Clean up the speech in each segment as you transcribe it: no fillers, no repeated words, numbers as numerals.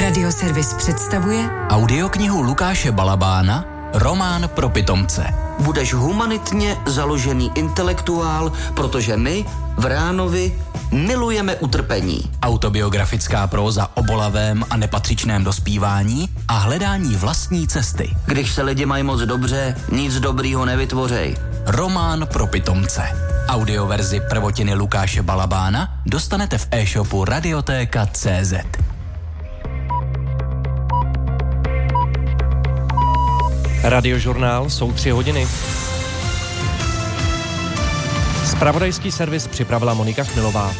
Radioservis představuje audioknihu Lukáše Balabána Román pro pitomce. Budeš humanitně založený intelektuál, protože my v Ránovi milujeme utrpení. Autobiografická próza o bolavém a nepatřičném dospívání a hledání vlastní cesty. Když se lidi mají moc dobře, nic dobrýho nevytvořej. Román pro pitomce. Audioverzi prvotiny Lukáše Balabána dostanete v e-shopu Radiotéka.cz. Radiožurnál jsou 3 hodiny. Zpravodajský servis připravila Monika Chmilová.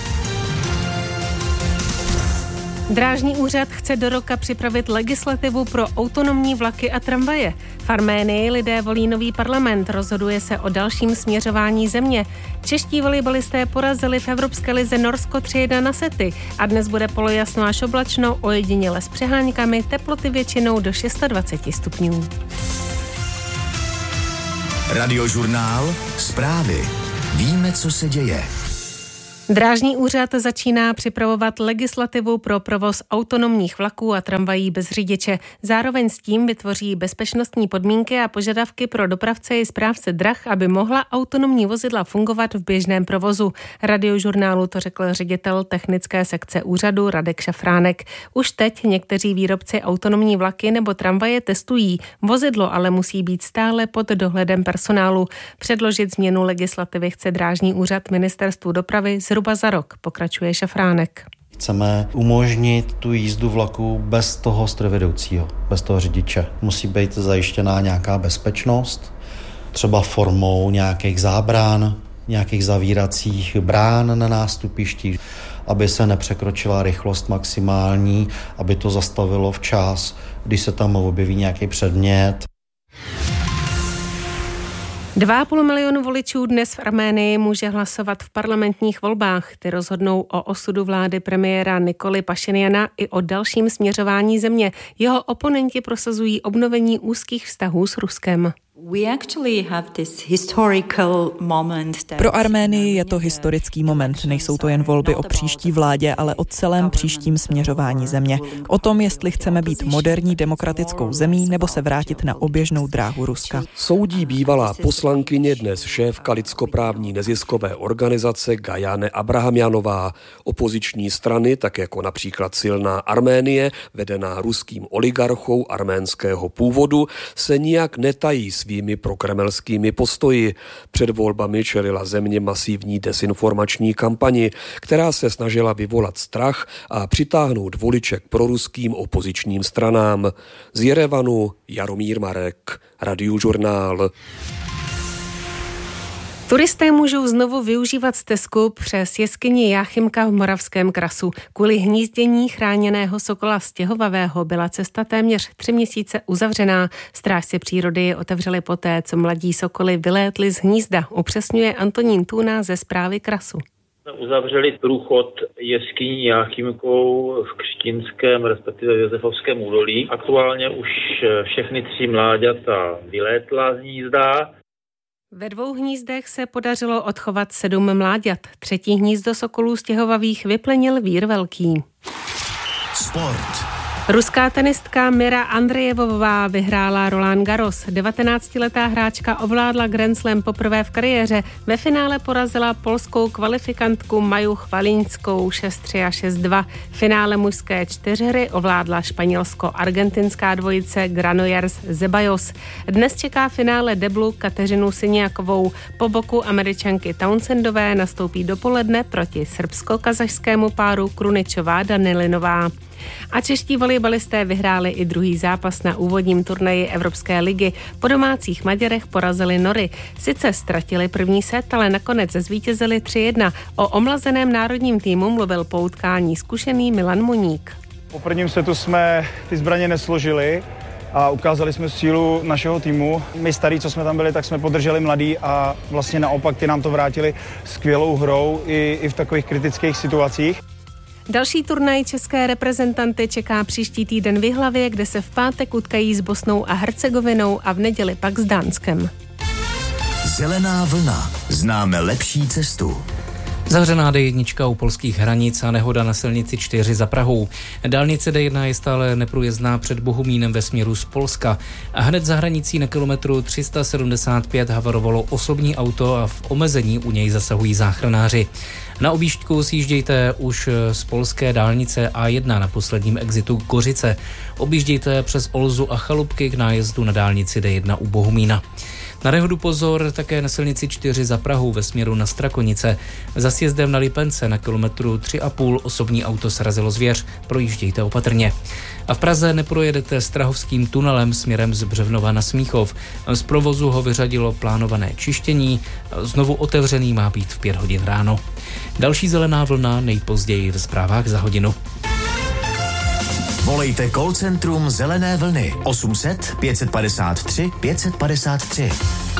Drážní úřad chce do roka připravit legislativu pro autonomní vlaky a tramvaje. V Arménii lidé volí nový parlament, rozhoduje se o dalším směřování země. Čeští volejbalisté porazili v Evropské lize Norsko 3-1 na sety a dnes bude polojasno až oblačno, ojediněle s přeháňkami, teploty většinou do 26 stupňů. Radiožurnál, zprávy. Víme, co se děje. Drážní úřad začíná připravovat legislativu pro provoz autonomních vlaků a tramvají bez řidiče. Zároveň s tím vytvoří bezpečnostní podmínky a požadavky pro dopravce i správce drah, aby mohla autonomní vozidla fungovat v běžném provozu. Radiožurnálu to řekl ředitel technické sekce úřadu Radek Šafránek. Už teď někteří výrobci autonomní vlaky nebo tramvaje testují. Vozidlo ale musí být stále pod dohledem personálu. Předložit změnu legislativy chce Drážní úřad Ministerstvu dopravy zhruba za rok, pokračuje Šafránek. Chceme umožnit tu jízdu vlaku bez toho strojvedoucího, bez toho řidiče. Musí být zajištěná nějaká bezpečnost, třeba formou nějakých zábran, nějakých zavíracích brán na nástupištích, aby se nepřekročila rychlost maximální, aby to zastavilo včas, když se tam objeví nějaký předmět. 2,5 milionu voličů dnes v Arménii může hlasovat v parlamentních volbách. Ty rozhodnou o osudu vlády premiéra Nikoly Pašinjana i o dalším směřování země. Jeho oponenti prosazují obnovení úzkých vztahů s Ruskem. Pro Arménii je to historický moment. Nejsou to jen volby o příští vládě, ale o celém příštím směřování země. O tom, jestli chceme být moderní demokratickou zemí nebo se vrátit na oběžnou dráhu Ruska. Soudí bývalá poslankyně, dnes šéfka lidskoprávní neziskové organizace Gajane Abrahamjanová. Opoziční strany, tak jako například Silná Arménie, vedená ruským oligarchou arménského původu, se nijak netají svými prokremelskými postoji. Před volbami čelila země masivní desinformační kampani, která se snažila vyvolat strach a přitáhnout voliče k proruským opozičním stranám. Z Jerevanu Jaromír Marek, Radiožurnál. Turisté můžou znovu využívat stezku přes jeskyni Jáchymka v Moravském Krasu. Kvůli hnízdění chráněného sokola stěhovavého byla cesta téměř 3 měsíce uzavřená. Strážci přírody ji otevřeli poté, co mladí sokoly vylétli z hnízda, upřesňuje Antonín Tůna ze Správy Krasu. Uzavřeli průchod jeskyní Jáchymkou v Křtínském, respektive v Josefovském údolí. Aktuálně už všechny 3 mláďata vylétla z hnízda. Ve 2 hnízdech se podařilo odchovat 7 mláďat. 3. hnízdo sokolů stěhovavých vyplenil vír velký. Sport. Ruská tenistka Mira Andrejevová vyhrála Roland Garros. 19letá hráčka ovládla Grand Slam poprvé v kariéře. Ve finále porazila polskou kvalifikantku Maju Chvalinskou 6-3 a 6-2. V finále mužské 4hry ovládla španělsko-argentinská dvojice Granollers-Zeballos. Dnes čeká finále deblu Kateřinu Siniakovou. Po boku Američanky Townsendové nastoupí dopoledne proti srbsko-kazašskému páru Kruničová-Danilinová. A čeští volejbalisté vyhráli i druhý zápas na úvodním turnaji Evropské ligy. Po domácích Maďarech porazili Nory. Sice ztratili první set, ale nakonec zvítězili 3-1. O omlazeném národním týmu mluvil po utkání zkušený Milan Muník. Po prvním setu jsme ty zbraně nesložili a ukázali jsme sílu našeho týmu. My starí, co jsme tam byli, tak jsme podrželi mladý a vlastně naopak ty nám to vrátili skvělou hrou i v takových kritických situacích. Další turnaj české reprezentanty čeká příští týden v Jihlavě, kde se v pátek utkají s Bosnou a Hercegovinou a v neděli pak s Dánskem. Zelená vlna. Známe lepší cestu. Zavřená D1 u polských hranic a nehoda na silnici 4 za Prahou. Dálnice D1 je stále neprůjezdná před Bohumínem ve směru z Polska. A hned za hranicí na kilometru 375 havarovalo osobní auto a v omezení u něj zasahují záchranáři. Na objížďku sjíždějte už z polské dálnice A1 na posledním exitu Kořice. Objíždějte přes Olzu a Chalupky k nájezdu na dálnici D1 u Bohumína. Na nehodu pozor také na silnici 4 za Prahou ve směru na Strakonice. Za sjezdem na Lipence na kilometru 3,5 osobní auto srazilo zvěř. Projíždějte opatrně. A v Praze neprojedete Strahovským tunelem směrem z Břevnova na Smíchov. Z provozu ho vyřadilo plánované čištění. Znovu otevřený má být v 5 hodin ráno. Další zelená vlna nejpozději v zprávách za hodinu. Volejte call centrum Zelené vlny 800 553 553.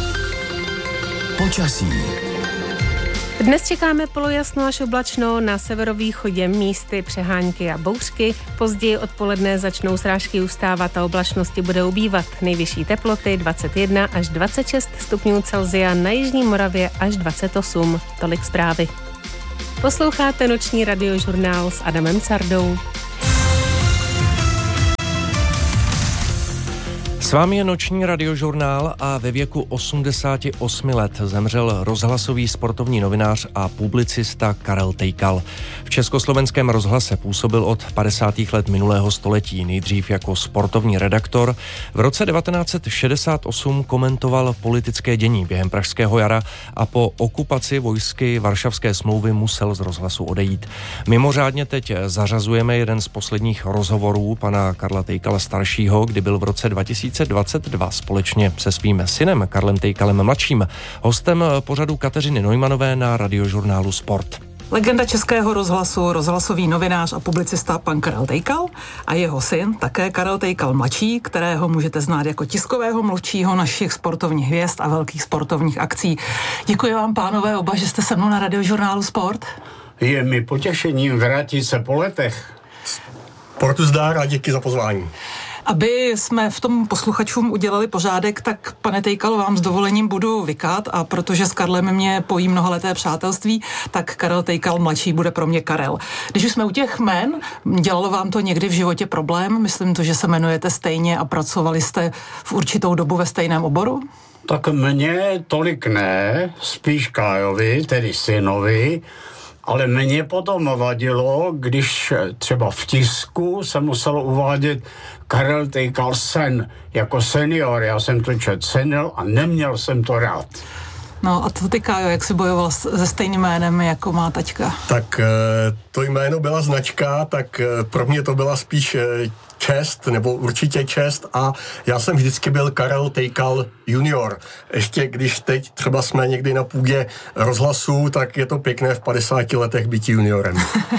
Počasí. Dnes čekáme polojasno až oblačno, na severovýchodě místy přehánky a bouřky. Později odpoledne začnou srážky ustávat a oblačnosti bude ubývat. Nejvyšší teploty 21 až 26 stupňů Celsia, na jižní Moravě až 28. Tolik zprávy. Posloucháte noční radiožurnál s Adamem Cardou. S vámi je noční radiožurnál a ve věku 88 let zemřel rozhlasový sportovní novinář a publicista Karel Tejkal. V Československém rozhlase působil od 50. let minulého století, nejdřív jako sportovní redaktor. V roce 1968 komentoval politické dění během pražského jara a po okupaci vojsky Varšavské smlouvy musel z rozhlasu odejít. Mimořádně teď zařazujeme jeden z posledních rozhovorů pana Karla Tejkala staršího, kdy byl v roce 2022 společně se svým synem Karlem Tejkalem mladším hostem pořadu Kateřiny Neumanové na radiožurnálu Sport. Legenda Českého rozhlasu, rozhlasový novinář a publicista pan Karel Tejkal a jeho syn, také Karel Tejkal mladší, kterého můžete znát jako tiskového mluvčího našich sportovních hvězd a velkých sportovních akcí. Děkuji vám, pánové, oba, že jste se mnou na radiožurnálu Sport. Je mi potěšením vrátit se po letech. Sportu zdár a díky za pozvání. Aby jsme v tom posluchačům udělali pořádek, tak pane Tejkal, vám s dovolením budu vykat a protože s Karlem mě pojí mnohaleté přátelství, tak Karel Tejkal mladší bude pro mě Karel. Když už jsme u těch jmen, dělalo vám to někdy v životě problém? Myslím to, že se jmenujete stejně a pracovali jste v určitou dobu ve stejném oboru? Tak mně tolik ne, spíš Kájovi, tedy synovi, ale mě potom vadilo, když třeba v tisku se muselo uvádět Karel Tejkal sen jako senior. Já jsem to četl senior a neměl jsem to rád. No a to ty, Kájo, jak jsi bojoval se stejným jménem jako má taťka? Tak to jméno byla značka, tak pro mě to byla spíš čest, nebo určitě čest a já jsem vždycky byl Karel Tejkal junior. Ještě když teď třeba jsme někdy na půdě rozhlasu, tak je to pěkné v 50 letech být juniorem.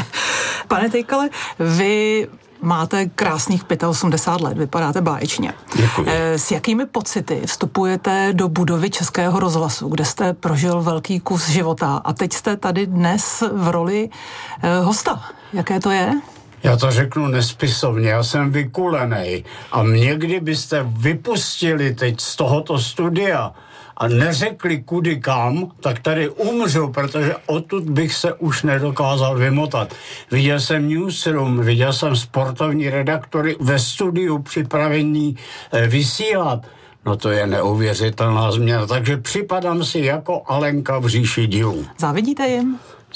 Pane Tejkale, vy máte krásných 85 let, vypadáte báječně. Děkuji. S jakými pocity vstupujete do budovy Českého rozhlasu, kde jste prožil velký kus života a teď jste tady dnes v roli hosta? Jaké to je? Já to řeknu nespisovně, já jsem vykulenej a mě kdybyste vypustili teď z tohoto studia a neřekli kudy kam, tak tady umřu, protože odtud bych se už nedokázal vymotat. Viděl jsem newsroom, viděl jsem sportovní redaktory ve studiu připravení vysílat. No to je neuvěřitelná změna, takže připadám si jako Alenka v říši divů. Závidíte jim?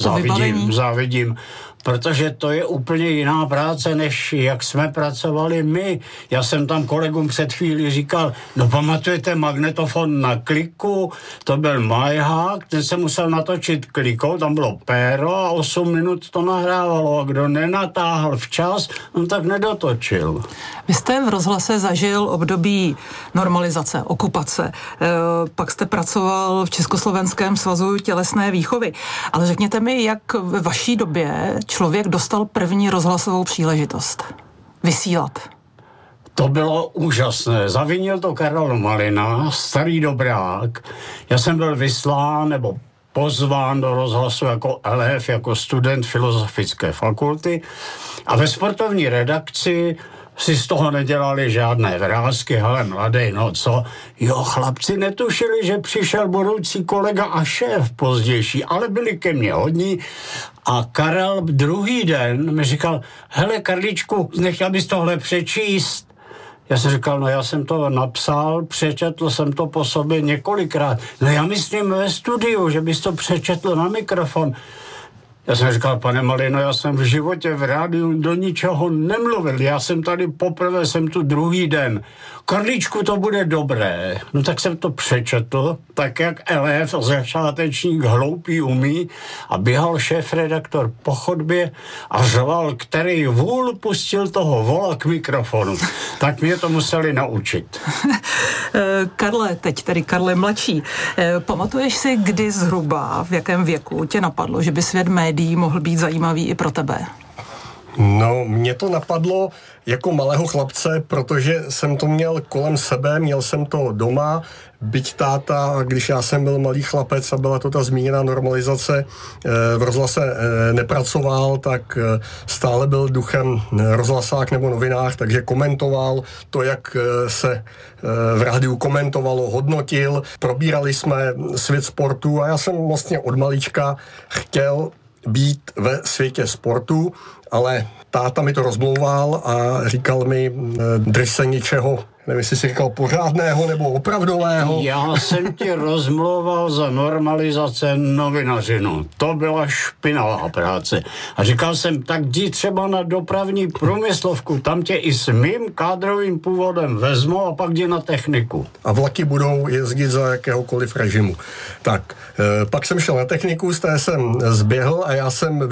Závidím, protože to je úplně jiná práce, než jak jsme pracovali my. Já jsem tam kolegům před chvílí říkal, no pamatujete magnetofon na kliku, to byl Majhák, ten se musel natočit klikou, tam bylo péro a 8 minut to nahrávalo a kdo nenatáhl včas, no tak nedotočil. Vy jste v rozhlase zažil období normalizace, okupace, pak jste pracoval v Československém svazu tělesné výchovy, ale řekněte mi, jak ve vaší době člověk dostal první rozhlasovou příležitost vysílat? To bylo úžasné. Zavinil to Karel Malina, starý dobrák. Já jsem byl vyslán nebo pozván do rozhlasu jako elef, jako student Filozofické fakulty a ve sportovní redakci si z toho nedělali žádné vrásky, hele mladej, no co? Jo, chlapci netušili, že přišel budoucí kolega a šéf pozdější, ale byli ke mně hodní. A Karel druhý den mi říkal, hele Karličku, nechtěl bys tohle přečíst? Já jsem říkal, no já jsem to napsal, přečetl jsem to po sobě několikrát. No já myslím ve studiu, že bys to přečetl na mikrofon. Já jsem říkal, pane Malino, já jsem v životě v rádiu do ničeho nemluvil. Já jsem tady poprvé, jsem tu druhý den. Karličku, to bude dobré. No tak jsem to přečetl, tak jak elef, začátečník hloupý umí, a běhal šéfredaktor po chodbě a řval, který vůl pustil toho vola k mikrofonu. Tak mě to museli naučit. Karle, teď tedy Karle mladší, pamatuješ si, kdy zhruba, v jakém věku tě napadlo, že by svět médií mohl být zajímavý i pro tebe? No, mě to napadlo jako malého chlapce, protože jsem to měl kolem sebe, měl jsem to doma, byť táta, když já jsem byl malý chlapec a byla to ta zmíněná normalizace, v rozhlase nepracoval, tak stále byl duchem rozhlasák nebo novinář, takže komentoval to, jak se v rádiu komentovalo, hodnotil, probírali jsme svět sportu a já jsem vlastně od malička chtěl být ve světě sportu, ale táta mi to rozmlouval a říkal mi, drž se ničeho, nevím, jestli si říkal pořádného nebo opravdového. Já jsem ti rozmlouval za normalizace novinařinu. To byla špinavá práce. A říkal jsem, tak jdi třeba na dopravní průmyslovku, tam tě i s mým kádrovým původem vezmou a pak jdi na techniku. A vlaky budou jezdit za jakéhokoliv režimu. Tak, pak jsem šel na techniku, z té jsem zběhl a já jsem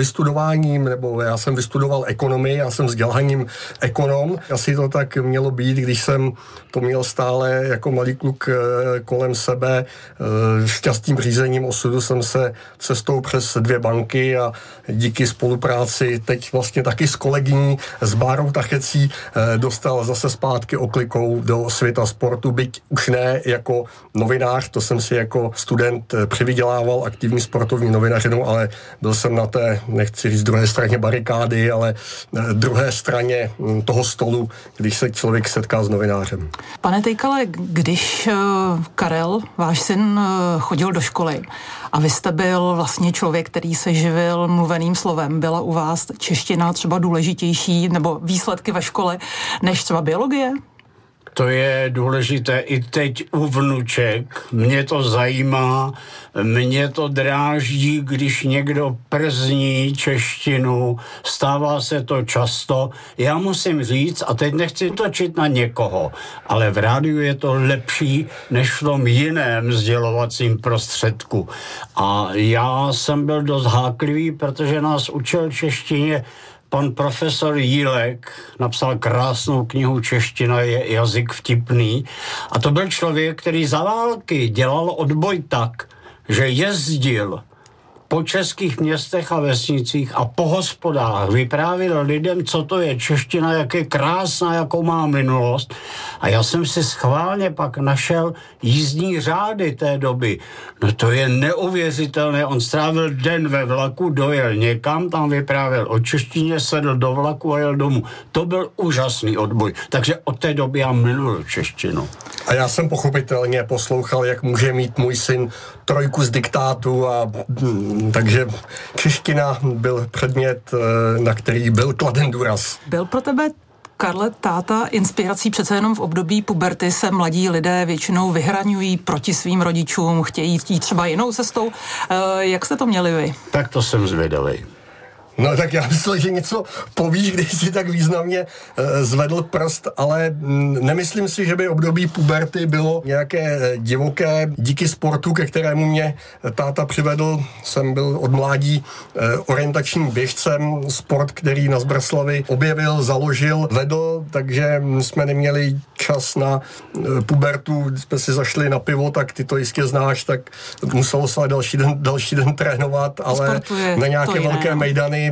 vystudoval ekonomii, já jsem vzděláním ekonom. Asi to tak mělo být, když jsem to měl stále jako malý kluk kolem sebe. Šťastným řízením osudu jsem se cestou přes 2 banky a díky spolupráci teď vlastně taky s kolegyní, s Bárou Tachecí, dostal zase zpátky oklikou do světa sportu, byť už ne jako novinář, to jsem si jako student přivydělával aktivní sportovní novinařinu, ale byl jsem na té, nechci říct druhé straně barikády, ale druhé straně toho stolu, když se člověk setká s novinářem. Pane Tejkale, když Karel, váš syn, chodil do školy a vy jste byl vlastně člověk, který se živil mluveným slovem, byla u vás čeština třeba důležitější nebo výsledky ve škole než třeba biologie? To je důležité i teď u vnuček. Mě to zajímá, mě to dráždí, když někdo przní češtinu, stává se to často. Já musím říct, a teď nechci točit na někoho, ale v rádiu je to lepší než v tom jiném sdělovacím prostředku. A já jsem byl dost háklivý, protože nás učil češtině pan profesor Jílek, napsal krásnou knihu Čeština je jazyk vtipný. A to byl člověk, který za války dělal odboj tak, že jezdil po českých městech a vesnicích a po hospodách vyprávěl lidem, co to je čeština, jak je krásná, jakou má minulost. A já jsem si schválně pak našel jízdní řády té doby. No to je neuvěřitelné. On strávil den ve vlaku, dojel někam, tam vyprávěl o češtině, sedl do vlaku a jel domů. To byl úžasný odboj. Takže od té doby já miluji češtinu. A já jsem pochopitelně poslouchal, jak může mít můj syn 3 z diktátu a takže čeština byl předmět, na který byl kladen důraz. Byl pro tebe, Karle, táta inspirací? Přece jenom v období puberty se mladí lidé většinou vyhraňují proti svým rodičům, chtějí jít třeba jinou cestou. Jak jste to měli vy? Tak to jsem zvědavý. No tak já myslím, že něco povíš, když si tak významně zvedl prst, ale nemyslím si, že by období puberty bylo nějaké divoké. Díky sportu, ke kterému mě táta přivedl, jsem byl od mládí orientačním běžcem. Sport, který na Zbraslavi objevil, založil, vedl, takže jsme neměli čas na pubertu. Když jsme si zašli na pivo, tak ty to jistě znáš, tak muselo se další den trénovat, ale na nějaké velké mejdany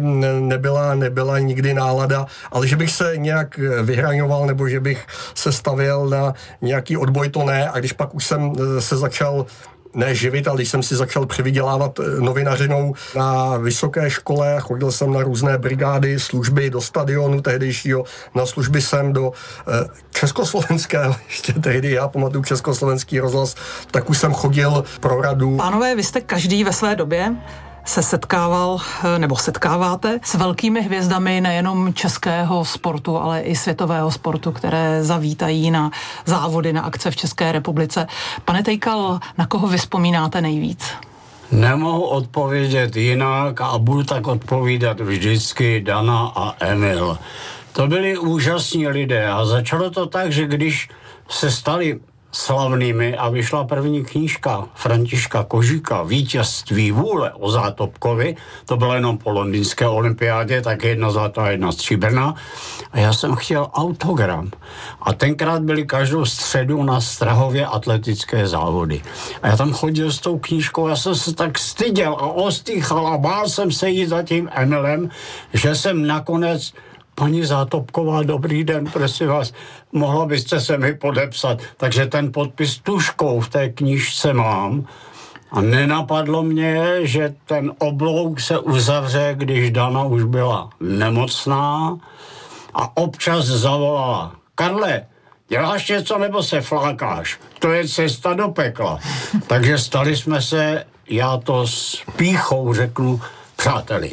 nebyla nikdy nálada, ale že bych se nějak vyhraňoval nebo že bych se stavěl na nějaký odboj, to ne. A když pak už jsem se začal neživit, ale když jsem si začal přivydělávat novinařinou na vysoké škole, chodil jsem na různé brigády, služby do stadionu tehdejšího, na služby jsem do československého, ještě tehdy já pamatuju Československý rozhlas, tak už jsem chodil pro radu. Pánové, vy jste každý ve své době se setkával, nebo setkáváte s velkými hvězdami nejenom českého sportu, ale i světového sportu, které zavítají na závody, na akce v České republice. Pane Tejkal, na koho vy vzpomínáte nejvíc? Nemohu odpovědět jinak a budu tak odpovídat vždycky Dana a Emil. To byli úžasní lidé a začalo to tak, že když se stali slavnými a vyšla první knížka Františka Kožíka Vítězství vůle o Zátopkovi, to bylo jenom po londýnské olympiádě, tak 1 zlatá, 1 stříbrná, a já jsem chtěl autogram. A tenkrát byly každou středu na Strahově atletické závody. A já tam chodil s tou knížkou, já jsem se tak styděl a ostýchal a bál jsem se jít za tím Emilem, že jsem nakonec: Paní Zátopková, dobrý den, prosím vás, mohla byste se mi podepsat. Takže ten podpis tužkou v té knížce mám a nenapadlo mě, že ten oblouk se uzavře, když Dana už byla nemocná a občas zavolala: Karle, děláš něco nebo se flákáš? To je cesta do pekla. Takže stali jsme se, já to s pýchou řeknu, přáteli.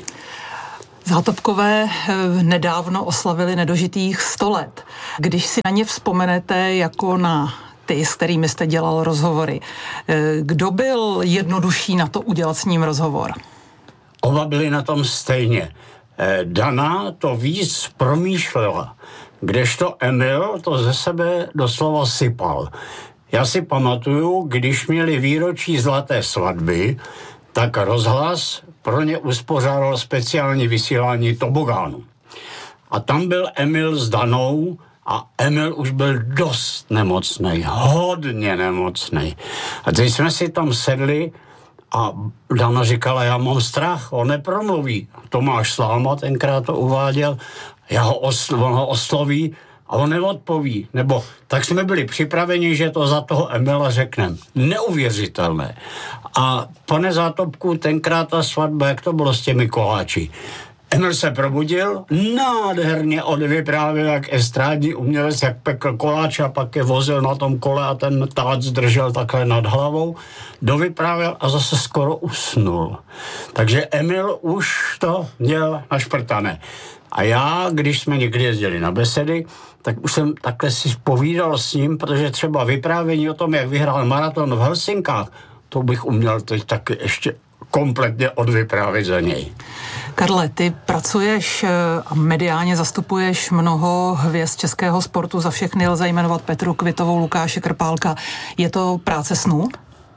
Zátopkové nedávno oslavili nedožitých 100 let. Když si na ně vzpomenete jako na ty, s kterými jste dělal rozhovory, kdo byl jednodušší na to udělat s ním rozhovor? Oba byli na tom stejně. Dana to víc promýšlela, kdežto Emil to ze sebe doslova sypal. Já si pamatuju, když měli výročí zlaté svatby, tak rozhlas pro ně uspořádal speciální vysílání tobogánu. A tam byl Emil s Danou a Emil už byl dost nemocnej, hodně nemocnej. A teď jsme si tam sedli a Dana říkala: já mám strach, on nepromluví. Tomáš Sláma tenkrát to uváděl, on ho osloví a on neodpoví. Nebo tak jsme byli připraveni, že to za toho Emila řekneme. Neuvěřitelné. A pane Zátopku, tenkrát ta svatba, jak to bylo s těmi koláči? Emil se probudil, nádherně odvyprávěl, jak estrádní umělec, jak pekl koláč a pak je vozil na tom kole a ten tác držel takhle nad hlavou, dovyprávěl a zase skoro usnul. Takže Emil už to měl našprtané. A já, když jsme někdy jezdili na besedy, tak už jsem takhle si povídal s ním, protože třeba vyprávění o tom, jak vyhrál maraton v Helsinkách, to bych uměl teď taky ještě kompletně odvyprávět za něj. Karle, ty pracuješ a mediálně zastupuješ mnoho hvězd českého sportu, za všechny lze jmenovat Petru Kvitovou, Lukáše Krpálka. Je to práce snů?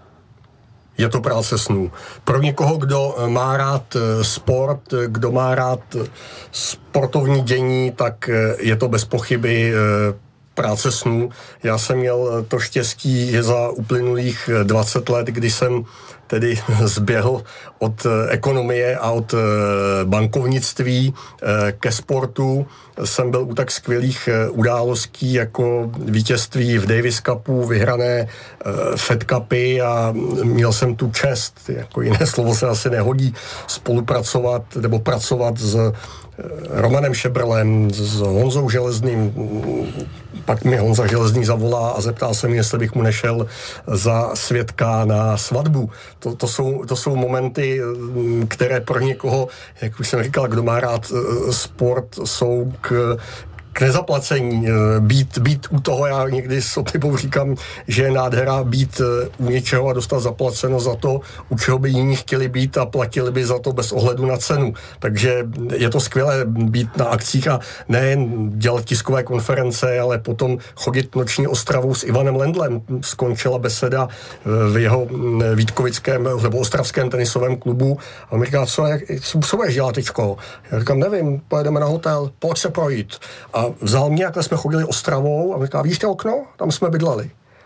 Je to práce snů. Pro někoho, kdo má rád sport, kdo má rád sportovní dění, tak je to bez pochyby práce snů. Já jsem měl to štěstí, že za uplynulých 20 let, kdy jsem tedy zběhl od ekonomie a od bankovnictví ke sportu, jsem byl u tak skvělých událostí jako vítězství v Davis Cupu, vyhrané Fed Cupy a měl jsem tu čest, jako jiné slovo se asi nehodí, spolupracovat nebo pracovat s Romanem Šebrlem, s Honzou Železným. Pak mi Honza Železný zavolá a zeptal se mě, jestli bych mu nešel za svědka na svatbu. To jsou momenty, které pro někoho, jak už jsem říkal, kdo má rád sport, jsou k nezaplacení, být u toho. Já někdy s oblibou říkám, že je nádhera být u něčeho a dostat zaplaceno za to, u čeho by jiní chtěli být a platili by za to bez ohledu na cenu. Takže je to skvělé být na akcích a nejen dělat tiskové konference, ale potom chodit noční Ostravou s Ivanem Lendlem. Skončila beseda v jeho vítkovickém nebo ostravském tenisovém klubu a on mi říká, co budeš dělat, teďko? Já říkám, nevím, pojedeme na hotel, pojď se projít. A vzal mě, jak jsme chodili Ostravou a mi říká, víš to okno? Tam jsme bydleli.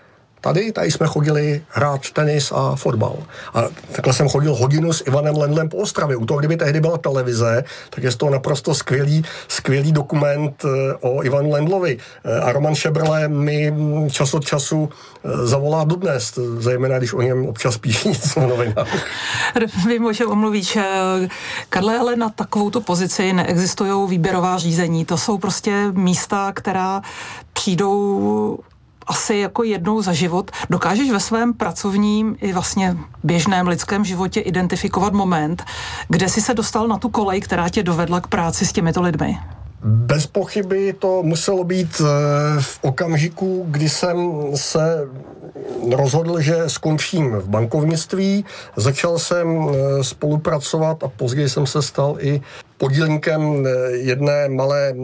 Tady jsme chodili hrát tenis a fotbal. A takhle jsem chodil hodinu s Ivanem Lendlem po Ostravě. U toho, kdyby tehdy byla televize, tak je to naprosto skvělý dokument o Ivanu Lendlovi. A Roman Šebrle mi čas od času zavolá dodnes, zejména když o něm občas píší něco v novinách. Vím, o čem omluvíš. Karle, ale na takovouto pozici neexistují výběrová řízení. To jsou prostě místa, která přijdou asi jako jednou za život. Dokážeš ve svém pracovním i vlastně běžném lidském životě identifikovat moment, kde jsi se dostal na tu kolej, která tě dovedla k práci s těmito lidmi? Bez pochyby to muselo být v okamžiku, kdy jsem se rozhodl, že skončím v bankovnictví. Začal jsem spolupracovat a později jsem se stal i podílníkem jedné malé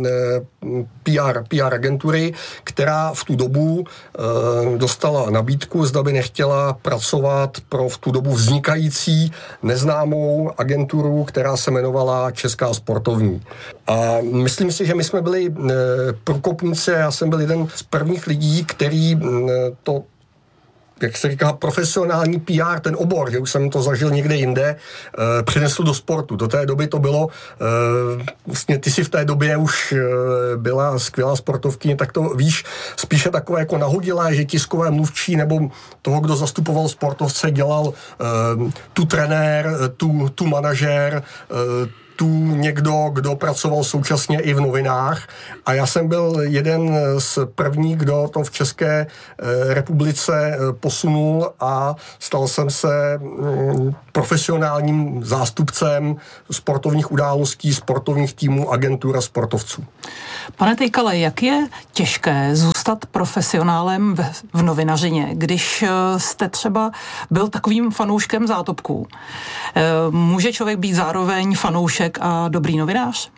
PR agentury, která v tu dobu dostala nabídku, zda by nechtěla pracovat pro v tu dobu vznikající neznámou agenturu, která se jmenovala Česká sportovní. A myslím si, že my jsme byli průkopníci, já jsem byl jeden z prvních lidí, který to, jak se říká, profesionální PR, ten obor, že už jsem to zažil někde jinde, přinesl do sportu. Do té doby to bylo, vlastně ty si v té době už byla skvělá sportovkyně, tak to víš, spíše takové jako nahodilé, že tiskové mluvčí nebo toho, kdo zastupoval sportovce, dělal tu trenér, tu manažér, tu někdo, kdo pracoval současně i v novinách. A já jsem byl jeden z prvních, kdo to v České republice posunul a stal jsem se profesionálním zástupcem sportovních událostí, sportovních týmů, agentur a sportovců. Pane Tejkale, jak je těžké zůstat profesionálem v novinařině, když jste třeba byl takovým fanouškem zátopků? Může člověk být zároveň fanoušek a dobrý novinář?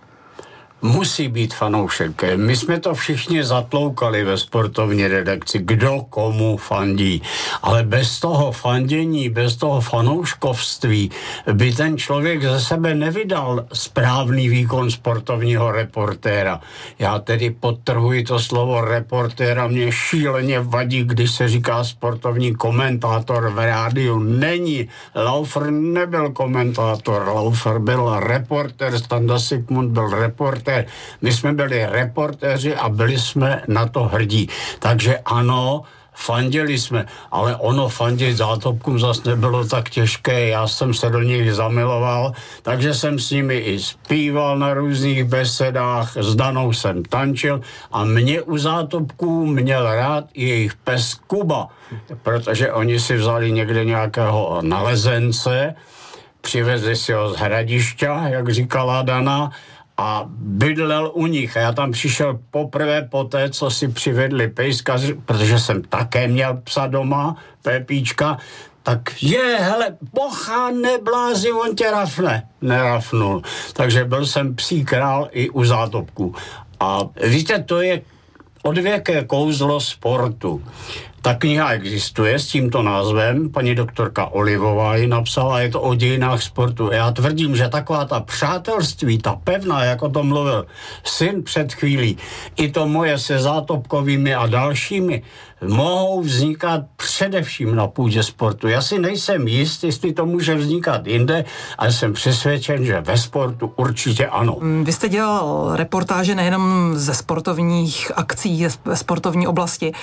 Musí být fanoušek. My jsme to všichni zatloukali ve sportovní redakci, kdo komu fandí. Ale bez toho fandění, bez toho fanouškovství by ten člověk ze sebe nevydal správný výkon sportovního reportéra. Já tedy podtrhuji to slovo reportéra, mě šíleně vadí, když se říká sportovní komentátor v rádiu. Není. Laufer nebyl komentátor, Laufer byl reportér, Standa Sigmund byl reportér. My jsme byli reportéři a byli jsme na to hrdí. Takže ano, fandili jsme, ale ono fandit zátopkům zas nebylo tak těžké, já jsem se do nich zamiloval, takže jsem s nimi i zpíval na různých besedách, s Danou jsem tančil a mě u zátopků měl rád i jejich pes Kuba, protože oni si vzali někde nějakého nalezence, přivezli si ho z Hradišťa, jak říkala Dana, a bydlel u nich. A já tam přišel poprvé poté, co si přivedli pejska, protože jsem také měl psa doma, Pepíčka, tak hele, bocha, neblázi, on tě rafne. Nerafnul. Takže byl jsem psí král i u zátopků. A víte, to je odvěké kouzlo sportu. Ta kniha existuje s tímto názvem, paní doktorka Olivová ji napsala, je to o dějinách sportu. Já tvrdím, že taková ta přátelství, ta pevná, jako to mluvil syn před chvílí, i to moje se Zátopkovými a dalšími, mohou vznikat především na půdě sportu. Já si nejsem jist, jestli to může vznikat jinde, ale jsem přesvědčen, že ve sportu určitě ano. Vy jste dělal reportáže nejenom ze sportovních akcí, ze sportovní oblasti,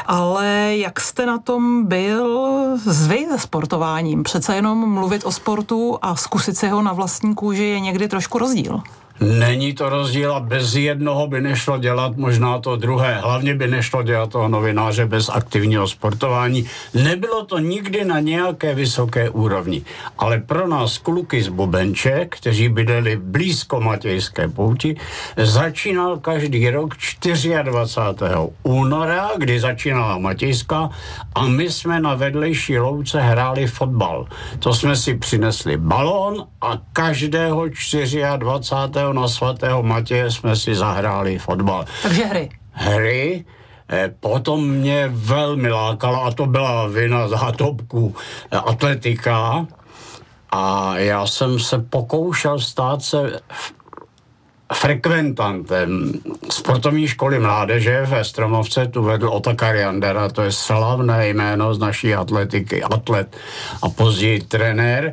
ale jak jste na tom byl vy se sportováním? Přece jenom mluvit o sportu a zkusit si ho na vlastní kůži je někdy trošku rozdíl. Není to rozdíl a bez jednoho by nešlo dělat možná to druhé. Hlavně by nešlo dělat toho novináře bez aktivního sportování. Nebylo to nikdy na nějaké vysoké úrovni. Ale pro nás kluky z Bubenče, kteří bydleli blízko Matějské pouti, začínal každý rok 24. února, kdy začínala Matějská a my jsme na vedlejší louce hráli fotbal. To jsme si přinesli balón a každého 24. na svatého Matěje jsme si zahráli fotbal. Takže hry. Potom mě velmi lákala, a to byla vina Zátopků, atletika. A já jsem se pokoušel stát se frekventantem sportovní školy mládeže ve Stromovce, tu vedl Otakar Jandera, to je slavné jméno z naší atletiky, atlet a později trenér.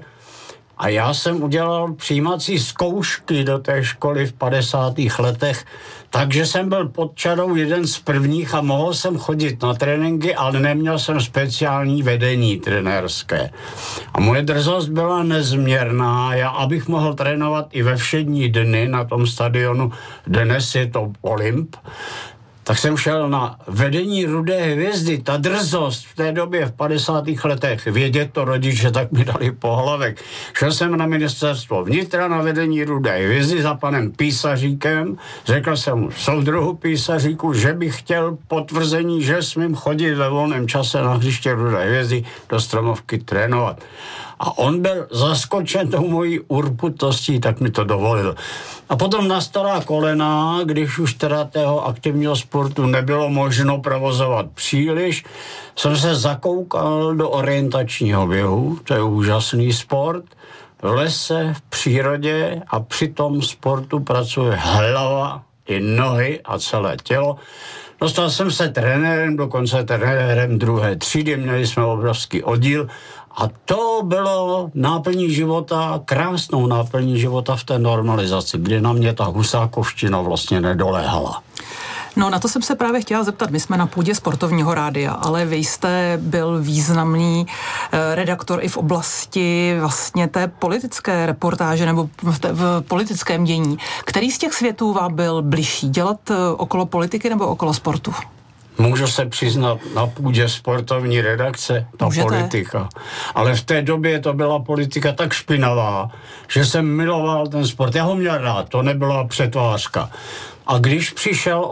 A já jsem udělal přijímací zkoušky do té školy v 50. letech, takže jsem byl pod čarou jeden z prvních a mohl jsem chodit na tréninky, ale neměl jsem speciální vedení trenérské. A moje drzost byla nezměrná. Já, abych mohl trénovat i ve všední dny na tom stadionu, dnes je to Olymp, tak jsem šel na vedení Rudé hvězdy. Ta drzost v té době v 50. letech, vědět to rodiče, tak mi dali pohlavek. Šel jsem na ministerstvo vnitra na vedení Rudé hvězdy za panem Písaříkem. Řekl jsem mu soudruhu Písaříku, že bych chtěl potvrzení, že smím chodit ve volném čase na hřiště Rudé hvězdy do Stromovky trénovat. A on byl zaskočen tou mojí urputostí, tak mi to dovolil. A potom nastala kolena, když už teda tého aktivního sportu nebylo možno provozovat příliš, jsem se zakoukal do orientačního běhu, to je úžasný sport, v lese, v přírodě a při tom sportu pracuje hlava i nohy a celé tělo. Dostal jsem se trenérem, dokonce trenérem 2. třídy, měli jsme obrovský oddíl a to bylo náplní života, krásnou náplní života v té normalizaci, kdy na mě ta husákovština vlastně nedoléhala. No, na to jsem se právě chtěla zeptat. My jsme na půdě sportovního rádia, ale vy jste byl významný redaktor i v oblasti vlastně té politické reportáže nebo v politickém dění. Který z těch světů vám byl bližší? Dělat okolo politiky nebo okolo sportu? Můžu se přiznat, na půdě sportovní redakce, ta politika. Ale v té době to byla politika tak špinavá, že jsem miloval ten sport. Já ho měl rád, to nebyla přetvářka. A když přišel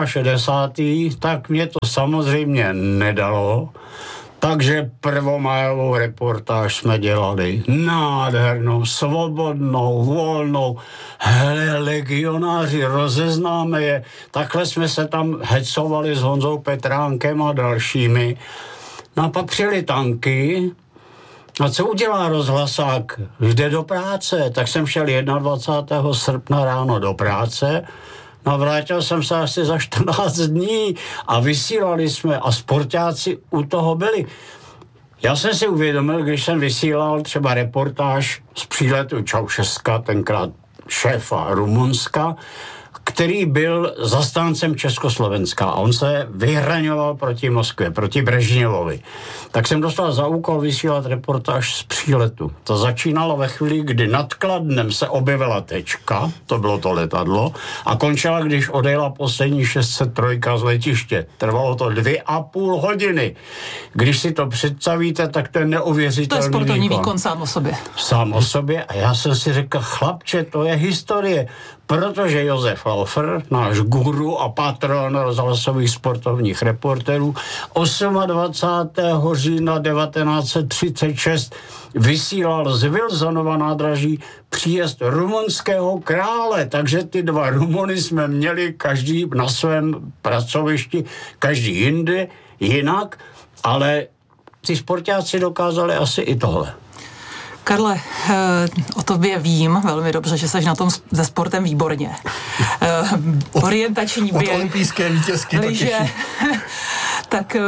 68., tak mě to samozřejmě nedalo. Takže prvomajovou reportáž jsme dělali. Nádhernou, svobodnou, volnou. Hele, legionáři, rozeznáme je. Takhle jsme se tam hecovali s Honzou Petránkem a dalšími. No a pak přijeli tanky. A co udělá rozhlasák? Jde do práce. Tak jsem šel 21. srpna ráno do práce. No, vrátil jsem se asi za 14 dní a vysílali jsme a sportáci u toho byli. Já jsem si uvědomil, když jsem vysílal třeba reportáž z příletu Čaušeska, tenkrát šéfa Rumunska, který byl zastáncem Československa a on se vyhraňoval proti Moskvě, proti Brežněvovi. Tak jsem dostal za úkol vysílat reportáž z příletu. To začínalo ve chvíli, kdy nad Kladnem se objevila tečka, to bylo to letadlo, a končila, když odjela poslední 603 z letiště. Trvalo to 2,5 hodiny. Když si to představíte, tak to je neuvěřitelný výkon. To je sportovní výkon sám o sobě. Sám o sobě a já jsem si řekl, chlapče, to je historie. Protože Josef Laufer, náš guru a patron rozhlasových sportovních reporterů, 28. října 1936 vysílal z Wilsonova nádraží příjezd rumunského krále, takže ty dva Rumuny jsme měli každý na svém pracovišti, každý jinde, jinak, ale ty sportáci dokázali asi i tohle. Karle, o tobě vím velmi dobře, že seš na tom se sportem výborně. Orientační běh. Od olympijské vítězky liže. Tak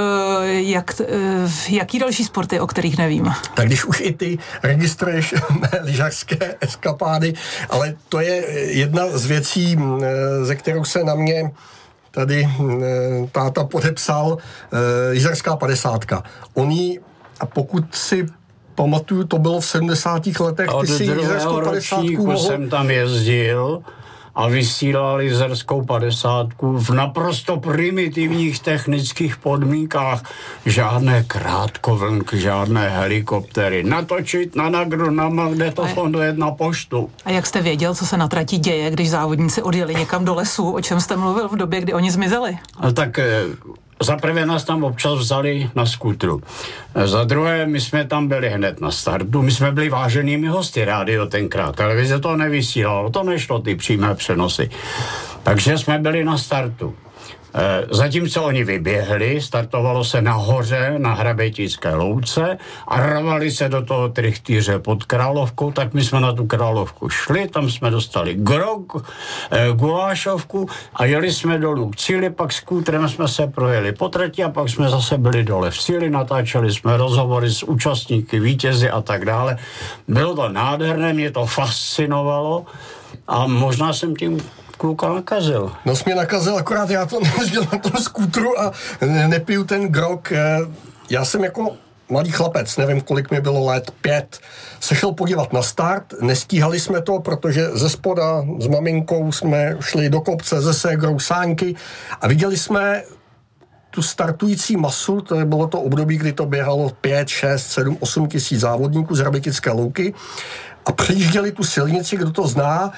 jaký další sporty, o kterých nevím? Tak když už i ty registruješ lyžařské eskapády, ale to je jedna z věcí, ze kterou se na mě tady táta podepsal, lyžařská 50. Oni, a pokud si pamatuju, to bylo v 70. letech, ty si lyžařskou 50 mohl... jsem tam jezdil a vysílal lyžařskou 50 v naprosto primitivních technických podmínkách. Žádné krátkovlnky, žádné helikoptery. Natočit na Nagru, na magnetofon, dojet na poštu. A jak jste věděl, co se na trati děje, když závodníci odjeli někam do lesu? O čem jste mluvil v době, kdy oni zmizeli? Tak... Za prvé nás tam občas vzali na skútru. Za druhé, my jsme tam byli hned na startu. My jsme byli váženými hosty rádio tenkrát. Televize to nevysílalo, to nešlo ty přímé přenosy. Takže jsme byli na startu. Zatímco oni vyběhli, startovalo se nahoře na Hrabětické louce a rvali se do toho trichtýře pod Královkou, tak my jsme na tu Královku šli, tam jsme dostali grog, gulášovku a jeli jsme dolů k cíli, pak s kútrem jsme se projeli po trati a pak jsme zase byli dole v cíli, natáčeli jsme rozhovory s účastníky, vítězi a tak dále. Bylo to nádherné, mě to fascinovalo a možná jsem tím kluka nakazil. No jsi mě nakazil, akorát já to nejezdil na tom skútru a nepiju ten grog. Já jsem jako malý chlapec, nevím, kolik mi bylo let, 5, se šel podívat na start, nestíhali jsme to, protože ze spoda s maminkou jsme šli do kopce ze ségrou sáňky a viděli jsme tu startující masu, bylo to období, kdy to běhalo 5, 6, 7, 8 tisíc závodníků z Hrabětické louky a přejížděli tu silnici, kdo to zná,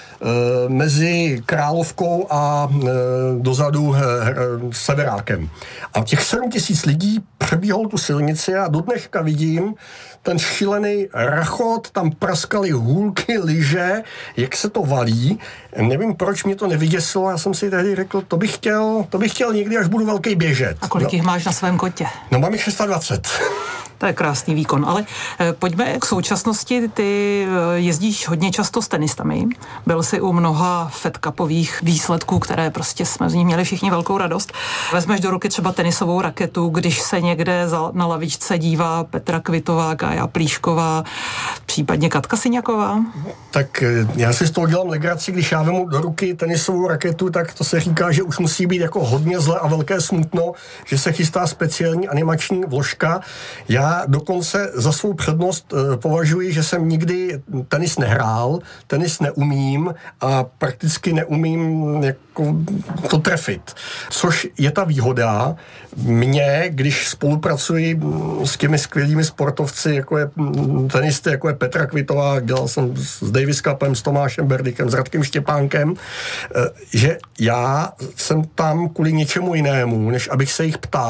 mezi Královkou a dozadu Severákem. A těch 7 tisíc lidí přebíhalo tu silnici a do dneška vidím ten šílený rachot, tam praskaly hůlky, lyže, jak se to valí. Nevím, proč mě to nevyděsilo, já jsem si tehdy řekl, to bych chtěl někdy, až budu velký běžet. A kolik jich máš na svém kotě? No mám jich 620. To je krásný výkon, ale pojďme k současnosti. Ty jezdíš hodně často s tenistami. Byl jsi u mnoha Fed Cupových výsledků, které prostě jsme z nich měli všichni velkou radost. Vezmeš do ruky třeba tenisovou raketu, když se někde na lavičce dívá Petra Kvitová, Gája Plíšková, případně Katka Syňaková? Tak já si z toho dělám legraci, když já vemu do ruky tenisovou raketu, tak to se říká, že už musí být jako hodně zle a velké smutno, že se chystá speciální animační vložka. Já dokonce za svou přednost považuji, že jsem nikdy tenis nehrál, tenis neumím a prakticky neumím jako to trefit. Což je ta výhoda mě, když spolupracuji s těmi skvělými sportovci, jako je tenisty, jako je Petra Kvitová, dělal jsem s Davis Cupem, s Tomášem Berdykem, s Radkem Štěpánkem, že já jsem tam kvůli něčemu jinému, než abych se jich ptal.